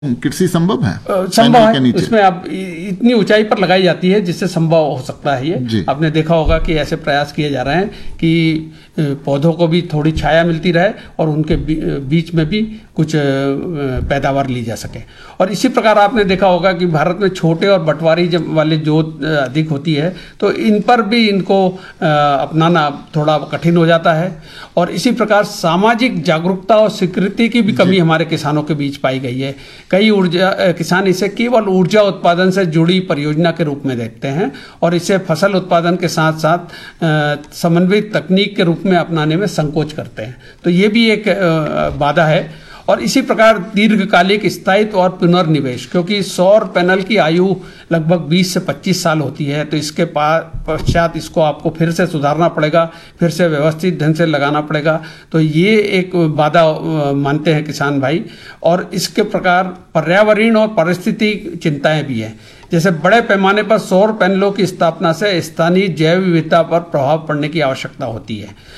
कृषि संभव है? संभव है, उसमें अब इतनी ऊंचाई पर लगाई जाती है जिससे संभव हो सकता है ये। आपने देखा होगा कि ऐसे प्रयास किए जा रहे हैं कि पौधों को भी थोड़ी छाया मिलती रहे और उनके बीच में भी कुछ पैदावार ली जा सके। और इसी प्रकार आपने देखा होगा कि भारत में छोटे और बंटवारी वाले जोत अधिक होती है, तो इन पर भी इनको अपनाना थोड़ा कठिन हो जाता है। और इसी प्रकार सामाजिक जागरूकता और स्वीकृति की भी कमी हमारे किसानों के बीच पाई गई है। कई किसान इसे केवल ऊर्जा उत्पादन से जुड़ी परियोजना के रूप में देखते हैं और इसे फसल उत्पादन के साथ साथ समन्वित तकनीक के रूप में अपनाने में संकोच करते हैं। तो ये भी एक बाधा है। और इसी प्रकार दीर्घकालिक स्थायित्व और पुनर्निवेश, क्योंकि सौर पैनल की आयु लगभग 20 से 25 साल होती है, तो इसके पश्चात इसको आपको फिर से सुधारना पड़ेगा, फिर से व्यवस्थित ढंग से लगाना पड़ेगा। तो ये एक बाधा मानते हैं किसान भाई। और इसके प्रकार पर्यावरण और पारिस्थितिक चिंताएं भी हैं, जैसे बड़े पैमाने पर सौर पैनलों की स्थापना से स्थानीय जैव विविधता पर प्रभाव पड़ने की आवश्यकता होती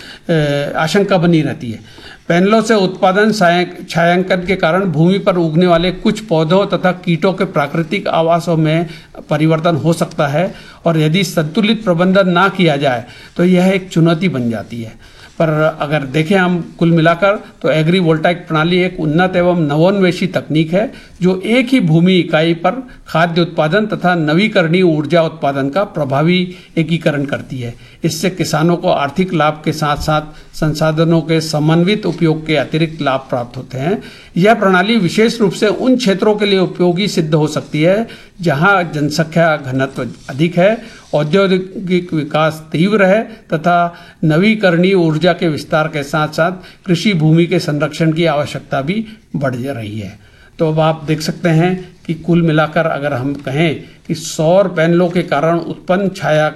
है, आशंका बनी रहती है। पैनलों से उत्पादन छायांकन के कारण भूमि पर उगने वाले कुछ पौधों तथा कीटों के प्राकृतिक आवासों में परिवर्तन हो सकता है, और यदि संतुलित प्रबंधन ना किया जाए तो यह एक चुनौती बन जाती है। पर अगर देखें हम कुल मिलाकर तो एग्री वोल्टाइक प्रणाली एक उन्नत एवं नवोन्वेषी तकनीक है जो एक ही भूमि इकाई पर खाद्य उत्पादन तथा नवीकरणीय ऊर्जा उत्पादन का प्रभावी एकीकरण करती है। इससे किसानों को आर्थिक लाभ के साथ साथ संसाधनों के समन्वित उपयोग के अतिरिक्त लाभ प्राप्त होते हैं। यह प्रणाली विशेष रूप से उन क्षेत्रों के लिए उपयोगी सिद्ध हो सकती है जहां जनसंख्या घनत्व अधिक है, औद्योगिक विकास तीव्र है तथा नवीकरणीय ऊर्जा के विस्तार के साथ साथ कृषि भूमि के संरक्षण की आवश्यकता भी बढ़ रही है। तो अब आप देख सकते हैं कि कुल मिलाकर अगर हम कहें कि सौर पैनलों के कारण उत्पन्न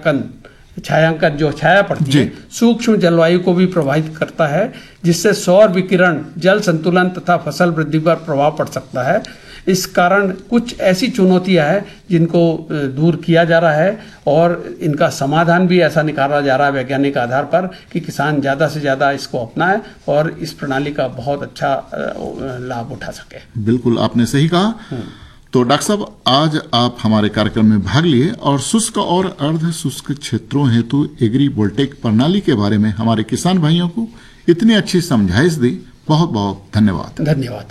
छायांकन जो छाया पड़ती है सूक्ष्म जलवायु को भी प्रभावित करता है, जिससे सौर विकिरण जल संतुलन तथा फसल वृद्धि पर प्रभाव पड़ सकता है। इस कारण कुछ ऐसी चुनौतियां हैं जिनको दूर किया जा रहा है और इनका समाधान भी ऐसा निकाला जा रहा है वैज्ञानिक आधार पर कि किसान ज़्यादा से ज़्यादा इसको अपनाए और इस प्रणाली का बहुत अच्छा लाभ उठा सके। बिल्कुल, आपने सही कहा। तो डॉक्टर साहब, आज आप हमारे कार्यक्रम में भाग लिए और शुष्क और अर्ध शुष्क क्षेत्रों हेतु एग्री वोल्टेक प्रणाली के बारे में हमारे किसान भाइयों को इतनी अच्छी समझाइश दी। बहुत बहुत धन्यवाद। धन्यवाद।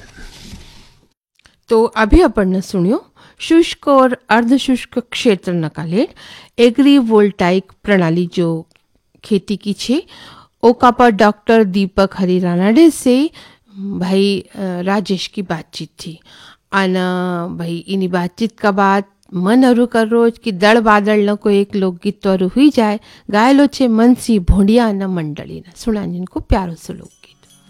तो अभी अपन सुनियो शुष्क और अर्धशुष्क क्षेत्र नकालेट एग्री वोल्टाइक प्रणाली जो खेती की छे ओका पर डॉक्टर दीपक हरिरानाडे से भाई राजेश की बातचीत थी। आना भाई इन्हीं बातचीत का बाद मन अरु कर रोज कि दड़ बादल न को एक लोकगीत तो अरु हुई जाए गायलो छे मनसी भोंडिया न मंडली न सुना जिनको प्यारो से लोकगीत।